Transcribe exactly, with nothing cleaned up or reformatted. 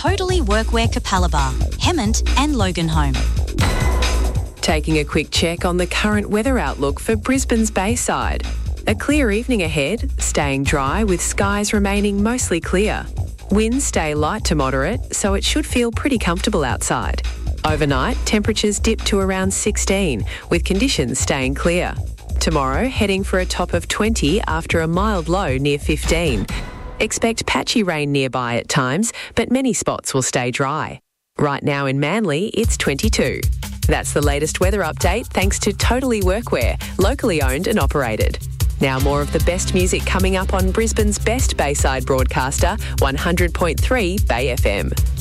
Totally Workwear Capalaba, Hemmant and Loganholme. Taking a quick check on the current weather outlook for Brisbane's Bayside. A clear evening ahead, staying dry with skies remaining mostly clear. Winds stay light to moderate, so it should feel pretty comfortable outside. Overnight, temperatures dip to around sixteen, with conditions staying clear. Tomorrow, heading for a top of twenty after a mild low near fifteen. Expect patchy rain nearby at times, but many spots will stay dry. Right now in Manly, it's twenty-two. That's the latest weather update thanks to Totally Workwear, locally owned and operated. Now more of the best music coming up on Brisbane's best Bayside broadcaster, one hundred point three Bay F M.